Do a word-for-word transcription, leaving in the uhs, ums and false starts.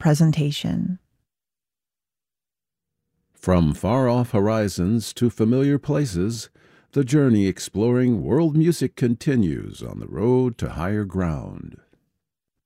presentation. From far-off horizons to familiar places, the journey exploring world music continues on the road to higher ground.